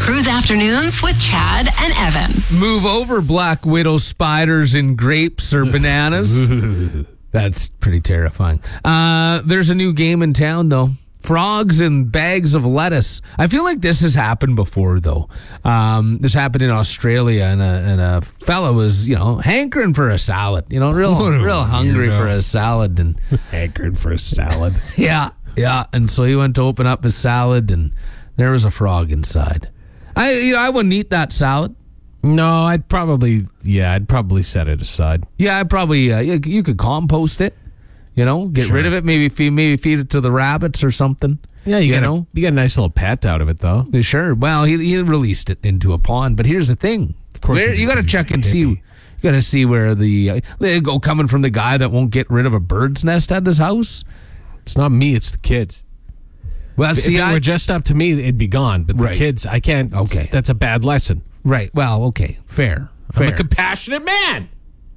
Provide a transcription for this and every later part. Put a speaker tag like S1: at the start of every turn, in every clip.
S1: Cruise Afternoons with Chad and Evan.
S2: Move over, black widow spiders in grapes or bananas. That's pretty terrifying. There's a new game in town, though. Frogs and bags of lettuce. I feel like this has happened before, though. This happened in Australia, and a fella was, hankering for a salad. Real hungry for a salad, and
S3: hankering for a salad.
S2: Yeah. And so he went to open up his salad, and there was a frog inside. I wouldn't eat that salad.
S3: No, I'd probably set it aside.
S2: Yeah, I'd probably. You could compost it. Get rid of it. Maybe feed it to the rabbits or something.
S3: Yeah, you got a nice little pet out of it, though.
S2: Sure. Well, he released it into a pond. But here's the thing. Of course, you got to check and see. You got to see where they go coming from the guy that won't get rid of a bird's nest at his house.
S3: It's not me. It's the kids. Well, if it were just up to me, it'd be gone. But the kids, I can't. Okay, that's a bad lesson.
S2: Right. Well, okay, fair.
S3: I'm a compassionate man.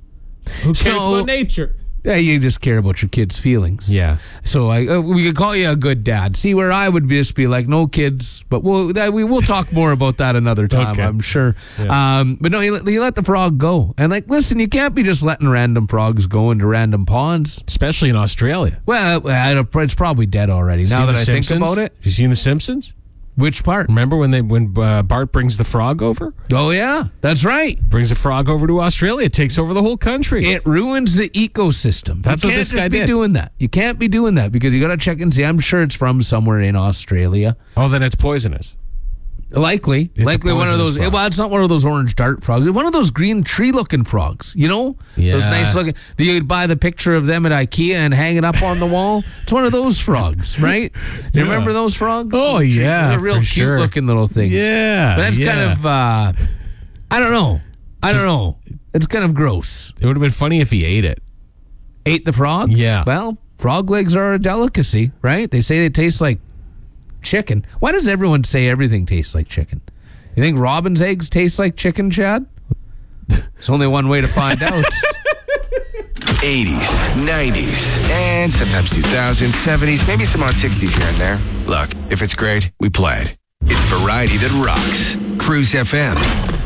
S3: Who cares about nature?
S2: Yeah, you just care about your kids' feelings.
S3: Yeah.
S2: So we could call you a good dad. See, where I would just be like, no kids. But we'll talk more about that another time, okay. I'm sure. Yeah. But no, he let the frog go. And listen, you can't be just letting random frogs go into random ponds.
S3: Especially in Australia.
S2: Well, it's probably dead already. Now that I think about it.
S3: Have you seen The Simpsons?
S2: Which part?
S3: Remember when Bart brings the frog over?
S2: Oh, yeah. That's right.
S3: Brings a frog over to Australia. It takes over the whole country.
S2: It ruins the ecosystem.
S3: That's what this guy did.
S2: Doing that. You can't be doing that because you got to check and see. I'm sure it's from somewhere in Australia.
S3: Oh, then it's poisonous.
S2: Likely one of those.
S3: Frog.
S2: Well, it's not one of those orange dart frogs. It's one of those green tree-looking frogs.
S3: Yeah.
S2: Those nice looking. You'd buy the picture of them at IKEA and hang it up on the wall. It's one of those frogs, right? Do you remember those frogs?
S3: Oh yeah,
S2: they're real cute looking little things.
S3: Yeah,
S2: but that's kind of. I don't know. It's kind of gross.
S3: It would have been funny if he ate it.
S2: Ate the frog?
S3: Yeah.
S2: Well, frog legs are a delicacy, right? They say they taste like chicken. Why does everyone say everything tastes like chicken? You think robin's eggs taste like chicken, Chad? There's only one way to find out.
S4: 80s, 90s, and sometimes 2000s, 70s, maybe some odd 60s here and there. Look, if it's great, we play it. It's variety that rocks. Cruise FM.